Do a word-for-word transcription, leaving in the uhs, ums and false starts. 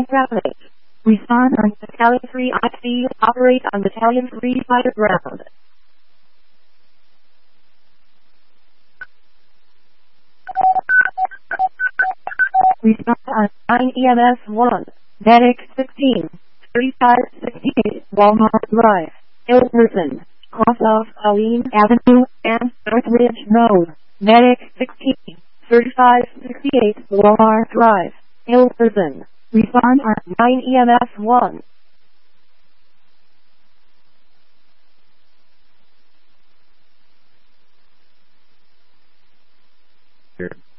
traffic. Respond on Battalion three I C. Operate on Battalion three fighter ground. Respond on nine E M S one. Medic sixteen. thirty-five sixty-eight Walmart Drive. Hilderson. Cross off Aline Avenue and Northridge Road. Medic sixteen. thirty-five sixty-eight Walmart Drive. Hilderson. Respond on nine E M S one. Here.